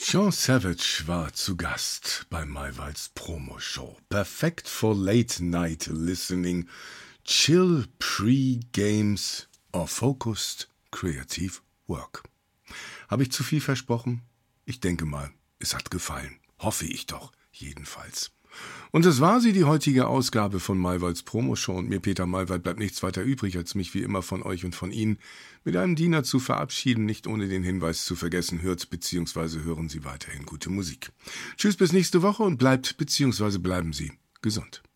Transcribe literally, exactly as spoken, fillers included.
Sean Savage war zu Gast bei Maywalds Promo-Show. Perfekt for late-night listening, chill pre-games or focused creative work. Habe ich zu viel versprochen? Ich denke mal, es hat gefallen. Hoffe ich doch, jedenfalls. Und das war sie, die heutige Ausgabe von Maywalds Promo-Show. Und mir, Peter Maywald, bleibt nichts weiter übrig, als mich wie immer von euch und von Ihnen mit einem Diener zu verabschieden, nicht ohne den Hinweis zu vergessen, hört bzw. hören Sie weiterhin gute Musik. Tschüss bis nächste Woche und bleibt bzw. bleiben Sie gesund.